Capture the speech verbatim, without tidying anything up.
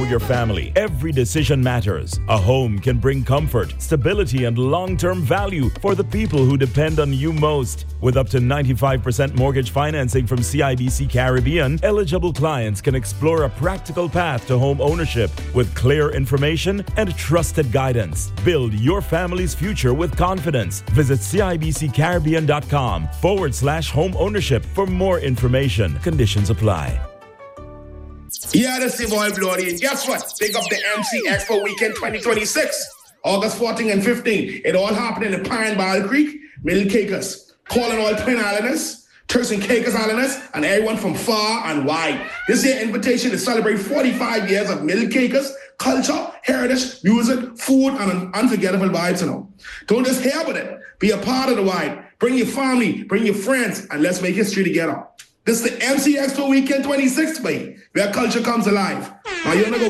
for your family. Every decision matters. A home can bring comfort, stability, and long-term value for the people who depend on you most. With up to ninety-five percent mortgage financing from C I B C Caribbean, eligible clients can explore a practical path to home ownership with clear information and trusted guidance. Build your family's future with confidence. Visit cibccaribbean.com forward slash home ownership for more information. Conditions apply. Yeah, this is boy Bloody. Guess what? Big up the M C Expo Weekend twenty twenty-six. August fourteenth and fifteenth. It all happened in the Pine Ball Creek, Middle Cakers. Calling all Twin Islanders, Turks and Caicos Islanders, and everyone from far and wide. This year's invitation to celebrate forty-five years of Middle Cakers, culture, heritage, music, food, and unforgettable vibes, you know. Don't just hear about it. Be a part of the vibe. Bring your family, bring your friends, and let's make history together. This is the M C Expo Weekend twenty-six, baby, where culture comes alive. Now you're gonna go